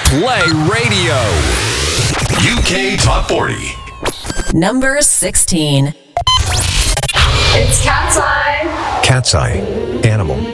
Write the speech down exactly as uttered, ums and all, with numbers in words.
Play Radio. U K Top forty. Number sixteen. It's Cat's Eye. Cat's eye. Animal.